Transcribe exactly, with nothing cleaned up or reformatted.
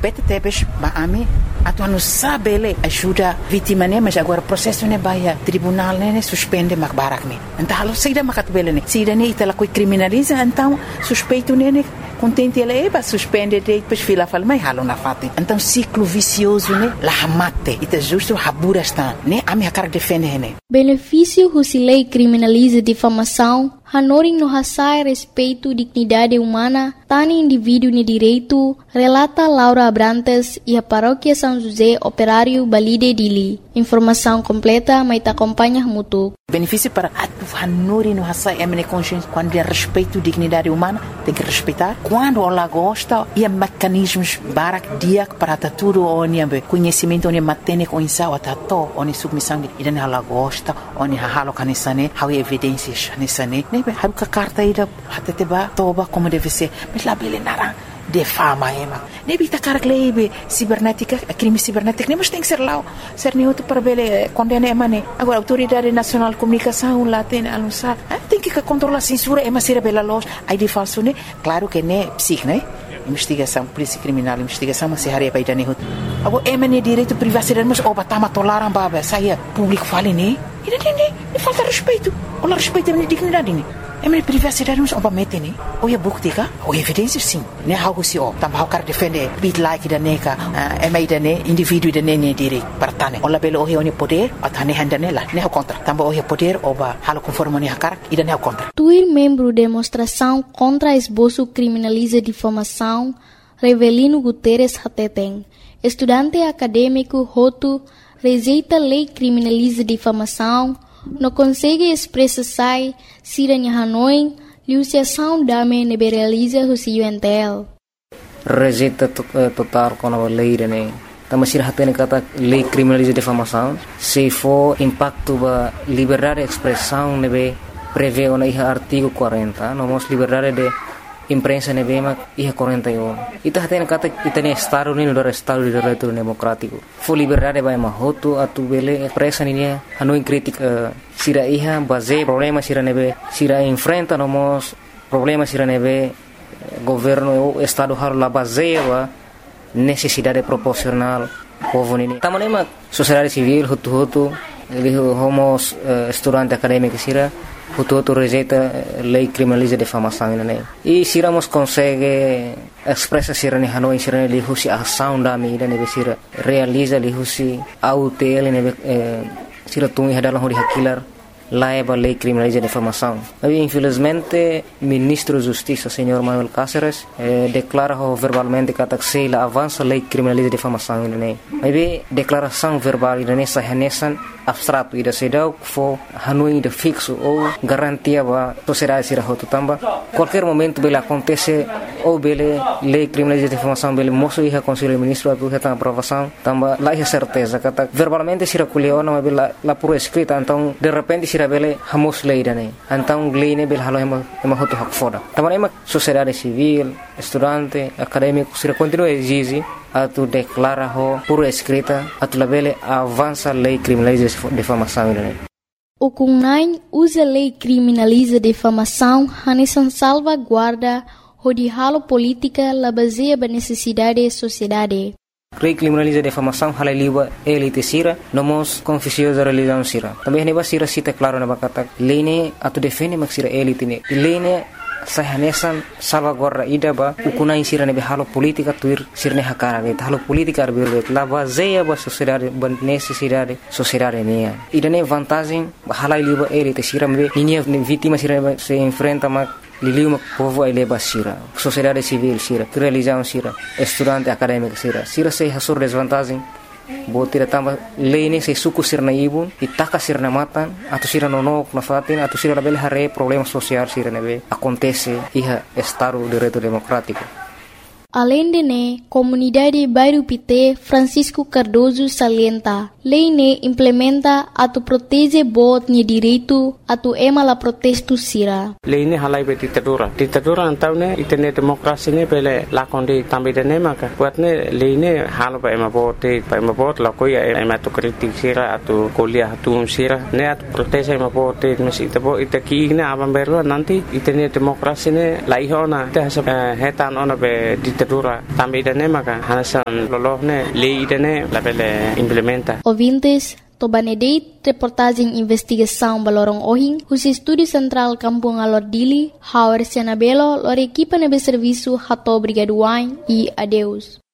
bete tebes ba ami atu anu sabele ajuda vítima né, mas agora processo né baia tribunal né suspende mak barak né. Então halo sida makat bele né. Sida né itala coi criminaliza então suspeito né contente ele é suspende depois fila fala mas halo na fate. Então ciclo vicioso né la mate ita justo habura está né ami hakar defende né. Benefício se lei criminaliza difamação, hanoring no hasai respeito dignidade humana, tani indivíduo ni direito, relata Laura Abrantes e a paróquia São José Operário Balide Dili. Informação completa, mas te acompanha mutu. Benefício para atu hanoring no hasai é consciência quando é respeito dignidade humana, tem que respeitar. Quando ela gosta, e mecanismos barak dia para tudo onde conhecimento onde matene com insau atato onde submissão e dan ela gosta onde halo kanisane how evidências nisane ne har ka carta ida hateteba toba como deve ser mas lá bele nara de fama ema ne bita carglebe cibernética crime cibernético ne mas tem que ser lá ser neutro para bele condena emane agora autoridade nacional de comunicação lá tem anunciar tem que controlar a censura ema ser bela loja aí de falso ne claro que ne psic né investigação, polícia criminal, investigação, mas se haria para ir nehut. Agora, é mania direito privacidade, mas oba tama tolaram baba, saia público fale né? E não tem nem, falta respeito. Olha respeito a minha dignidade né? É mania privacidade, mas oba mete né? Ou é buktika, ou é evidência sim. Né algo se ó, também o cara defende, bit like da neca, é meio da né, indivíduo da né direito para tane. Olha belo o é poder, a tane handa né lá, né o contra. Também o é poder, oba halo conforme né cara, e da né o contra. Tuir membro demonstração contra esboço criminaliza difamação, Revelino Guterres Hateten, estudante acadêmico Roto, rejeita lei criminaliza difamação, não consegue expressar sai, Siranha Hanoi, Luciação Dame liberaliza o Cientel. Rejeita total com a lei, né? Também se hatene kata lei criminaliza difamação, se for impacto ba liberdade de expressão, né? Prevê o artigo quarenta, não mos liberdade de imprensa nebema iha quarenta e um. Ita hatene kata itane estado ni no estado de direito democrático. Fo liberdade vai mahoto atu bele presa ni hanu crítica sira iha base problema sira nebe sira enfrenta no mos problema sira nebe governo estado har la base wa necessidade proporcional povo ni. Tamanema sociedade civil hutu hutu ele homos uh, estudante acadêmico sira Hutu rejeita lei criminaliza difamação né e siramos consegue expressa sira ni Hanoi sira ni husi ação da mídia ne sira realiza li husi autel ne sira tungi hadalah hori hakilar laiba lei criminaliza difamação. Mas infelizmente ministro de Justiça senhor Manuel Cáceres eh, declara verbalmente que a avança lei criminaliza difamação né. Mas declaração verbal ne sahanesan abstrato ida sedau fo Hanoi de fixo ou garantia ba sociedade sira hotu tamba qualquer momento bela acontece ou bele lei criminaliza difamação bele moço ia conselho ministro abu heta aprovação tamba lá é certeza kata verbalmente sira kuliona bela la pura escrita então de repente sira bele hamos lei dane então lei ne bele halo ema ema hotu hak foda tamba ema sociedade civil estudante acadêmico sira continua exige atu declara ho pura escrita atu labele avança lei criminaliza difamação né. O Cunhain usa lei criminaliza difamação hanesan salvaguarda o de halo política la baseia ba necessidade da sociedade. Lei criminaliza difamação halaliwa elite sira nomos confissões da religião sira. Também ne ba sira cita claro na bakata lei ne atu defende mak sira elite ne. Lei ne sahanesan salvaguarda ida ba ukuna insira nebe halo politika tuir sirne hakara ne halo politika arbirbe la baseia ba sociedade ba necessidade sociedade ne ida ne vantagem halai liba elite sira me ninia vítima sira se enfrenta ma liliu povo ai leba sira sociedade civil sira religião sira estudante acadêmico sira sira se hasur desvantagem botira tamba lene se suku sirna ibu itaka sirna matan atau sira nonok na fatin atau sira label hare problema social sira nebe acontece iha estado de direito democrático. Além de ne, comunidade Bairro Pité Francisco Cardoso salienta, lei ne implementa atu protege bot ni direito atu ema la protesto sira. Lei ne halai be ditadura. Ditadura antau ne itene demokrasi ne pele lakondi tambe de ne maka. Buat ne lei ne halo ba ema bote, ba ema bot la koya ema tu kritik sira atu kuliah atu sira ne atu protege ema bote mesi tabo itaki ne abam berwa nanti itene demokrasi ne laihona te hetan ona be ditadura tambi dane maka hanasan lolohne lei dane labele implementa. Ouvintes, Tobanedeit, reportagem investigação Balorong Ohing, os Estúdio Central Kampung Alordili, Howard Senabelo, lor equipa nebe serviço Hato Brigaduain e adeus.